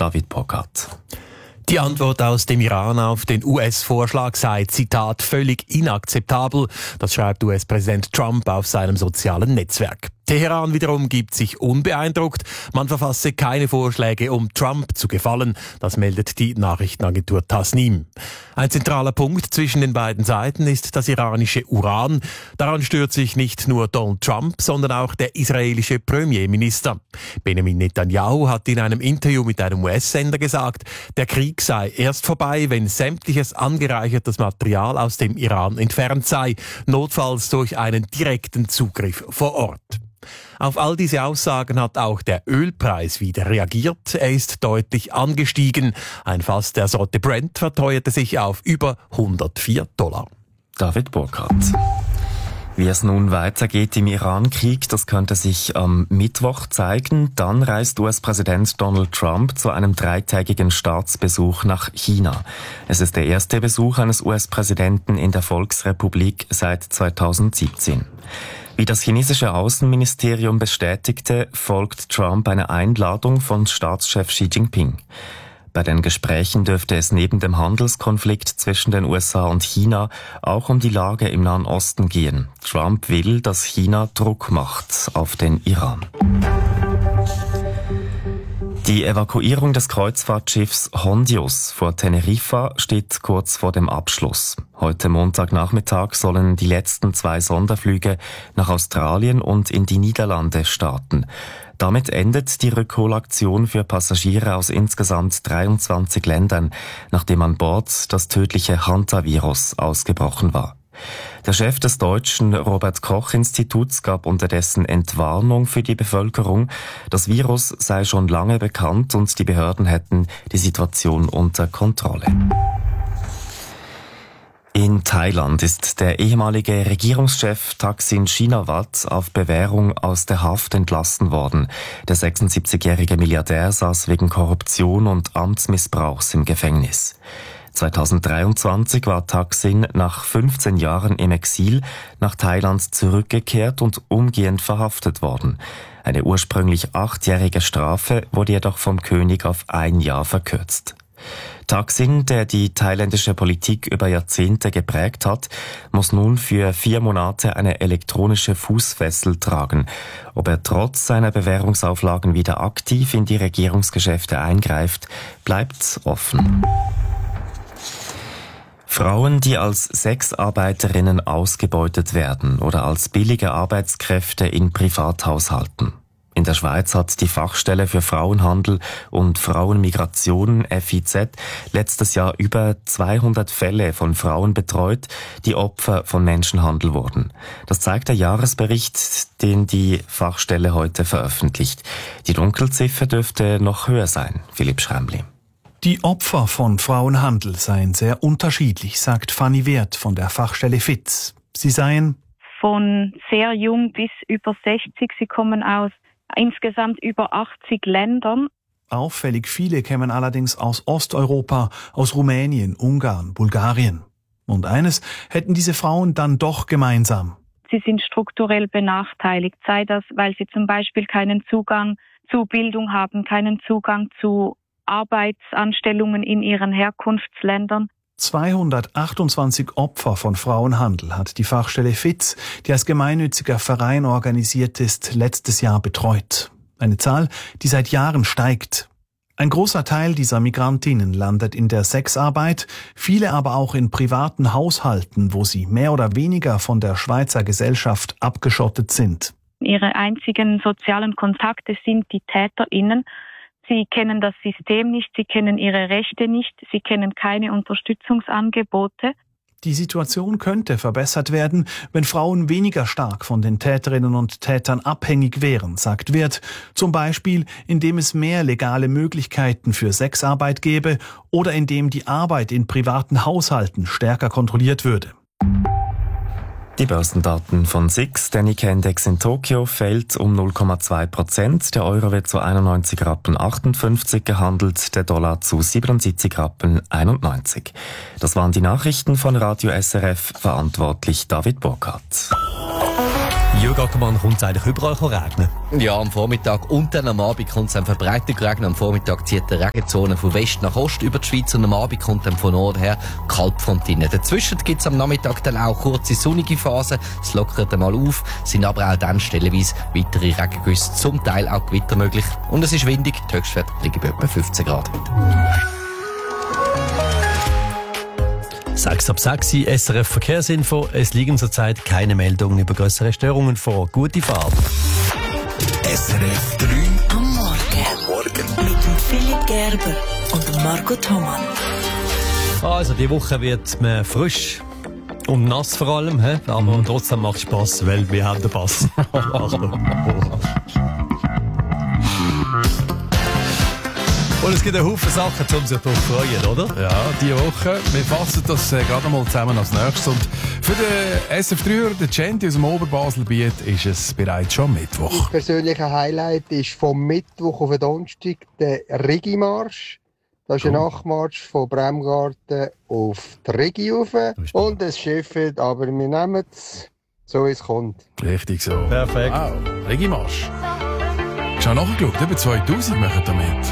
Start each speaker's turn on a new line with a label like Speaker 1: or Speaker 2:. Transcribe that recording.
Speaker 1: David Burkhardt.
Speaker 2: Die Antwort aus dem Iran auf den US-Vorschlag sei, Zitat, völlig inakzeptabel. Das schreibt US-Präsident Trump auf seinem sozialen Netzwerk. Teheran wiederum gibt sich unbeeindruckt. Man verfasse keine Vorschläge, um Trump zu gefallen. Das meldet die Nachrichtenagentur Tasnim. Ein zentraler Punkt zwischen den beiden Seiten ist das iranische Uran. Daran stört sich nicht nur Donald Trump, sondern auch der israelische Premierminister. Benjamin Netanyahu hat in einem Interview mit einem US-Sender gesagt, der Krieg sei erst vorbei, wenn sämtliches angereichertes Material aus dem Iran entfernt sei, notfalls durch einen direkten Zugriff vor Ort. Auf all diese Aussagen hat auch der Ölpreis wieder reagiert. Er ist deutlich angestiegen. Ein Fass der Sorte Brent verteuerte sich auf über $104.
Speaker 1: David Burkhardt. Wie es nun weitergeht im Iran-Krieg, das könnte sich am Mittwoch zeigen. Dann reist US-Präsident Donald Trump zu einem 3-tägigen Staatsbesuch nach China. Es ist der erste Besuch eines US-Präsidenten in der Volksrepublik seit 2017. Wie das chinesische Außenministerium bestätigte, folgt Trump einer Einladung von Staatschef Xi Jinping. Bei den Gesprächen dürfte es neben dem Handelskonflikt zwischen den USA und China auch um die Lage im Nahen Osten gehen. Trump will, dass China Druck macht auf den Iran. Die Evakuierung des Kreuzfahrtschiffs Hondius vor Teneriffa steht kurz vor dem Abschluss. Heute Montagnachmittag sollen die letzten 2 Sonderflüge nach Australien und in die Niederlande starten. Damit endet die Rückholaktion für Passagiere aus insgesamt 23 Ländern, nachdem an Bord das tödliche Hantavirus ausgebrochen war. Der Chef des deutschen Robert-Koch-Instituts gab unterdessen Entwarnung für die Bevölkerung. Das Virus sei schon lange bekannt und die Behörden hätten die Situation unter Kontrolle. In Thailand ist der ehemalige Regierungschef Thaksin Shinawatra auf Bewährung aus der Haft entlassen worden. Der 76-jährige Milliardär saß wegen Korruption und Amtsmissbrauchs im Gefängnis. 2023 war Thaksin nach 15 Jahren im Exil nach Thailand zurückgekehrt und umgehend verhaftet worden. Eine ursprünglich 8-jährige Strafe wurde jedoch vom König auf 1 Jahr verkürzt. Thaksin, der die thailändische Politik über Jahrzehnte geprägt hat, muss nun für 4 Monate eine elektronische Fußfessel tragen. Ob er trotz seiner Bewährungsauflagen wieder aktiv in die Regierungsgeschäfte eingreift, bleibt offen. Frauen, die als Sexarbeiterinnen ausgebeutet werden oder als billige Arbeitskräfte in Privathaushalten. In der Schweiz hat die Fachstelle für Frauenhandel und Frauenmigration FIZ letztes Jahr über 200 Fälle von Frauen betreut, die Opfer von Menschenhandel wurden. Das zeigt der Jahresbericht, den die Fachstelle heute veröffentlicht. Die Dunkelziffer dürfte noch höher sein. Philipp Schrembli.
Speaker 3: Die Opfer von Frauenhandel seien sehr unterschiedlich, sagt Fanny Wert von der Fachstelle FIZ. Sie seien
Speaker 4: von sehr jung bis über 60. Sie kommen aus insgesamt über 80 Ländern.
Speaker 3: Auffällig viele kämen allerdings aus Osteuropa, aus Rumänien, Ungarn, Bulgarien. Und eines hätten diese Frauen dann doch gemeinsam.
Speaker 4: Sie sind strukturell benachteiligt, sei das, weil sie zum Beispiel keinen Zugang zu Bildung haben, keinen Zugang zu Arbeitsanstellungen in ihren Herkunftsländern.
Speaker 3: 228 Opfer von Frauenhandel hat die Fachstelle FIZ, die als gemeinnütziger Verein organisiert ist, letztes Jahr betreut. Eine Zahl, die seit Jahren steigt. Ein großer Teil dieser Migrantinnen landet in der Sexarbeit, viele aber auch in privaten Haushalten, wo sie mehr oder weniger von der Schweizer Gesellschaft abgeschottet sind.
Speaker 4: Ihre einzigen sozialen Kontakte sind die TäterInnen. Sie kennen das System nicht, sie kennen ihre Rechte nicht, sie kennen keine Unterstützungsangebote.
Speaker 3: Die Situation könnte verbessert werden, wenn Frauen weniger stark von den Täterinnen und Tätern abhängig wären, sagt Wert. Zum Beispiel, indem es mehr legale Möglichkeiten für Sexarbeit gäbe oder indem die Arbeit in privaten Haushalten stärker kontrolliert würde.
Speaker 1: Die Börsendaten von SIX. Der Nikkei-Index in Tokio fällt um 0,2%. Der Euro wird zu 91,58 Rappen gehandelt, der Dollar zu 77,91 Rappen. Das waren die Nachrichten von Radio SRF, verantwortlich David Burkhardt.
Speaker 2: Jürgen Ackermann, kommt es eigentlich überall regnen?
Speaker 5: Ja, am Vormittag und dann am Abend kommt es verbreitet regnen. Am Vormittag zieht die Regenzone von West nach Ost über die Schweiz und am Abend kommt dann von Nord her Kaltfront rein. Dazwischen gibt es am Nachmittag dann auch kurze sonnige Phasen. Es lockert einmal auf, sind aber auch dann stellenweise weitere Regengüsse, zum Teil auch Gewitter möglich. Und es ist windig, die Höchstwerte liegen bei etwa 15 Grad.
Speaker 6: 6 ab 6, SRF Verkehrsinfo. Es liegen zurzeit keine Meldungen über größere Störungen vor. Gute Fahrt.
Speaker 7: SRF 3
Speaker 8: am Morgen. Mit dem Philipp Gerber und dem Marco Thomann.
Speaker 6: Also, die Woche wird man frisch und nass vor allem, aber trotzdem macht es Spass, weil wir haben den Pass. Und es gibt einen Haufen Sachen, um sich darauf zu freuen, oder?
Speaker 9: Ja, diese Woche. Wir fassen das gerade mal zusammen als nächstes. Und für den SF3-Hörer, den Genti aus dem Oberbaselbiet, ist es bereits schon Mittwoch.
Speaker 10: Mein persönlicher Highlight ist vom Mittwoch auf den Donnerstag der Regimarsch. Das ist ein Nachtmarsch von Bremgarten auf die Regi rauf. Und es schifft, aber wir nehmen es so, wie es kommt.
Speaker 9: Richtig so.
Speaker 6: Perfekt.
Speaker 9: Wow, Regimarsch. Ich habe nachgeschaut, über 2000 machen damit.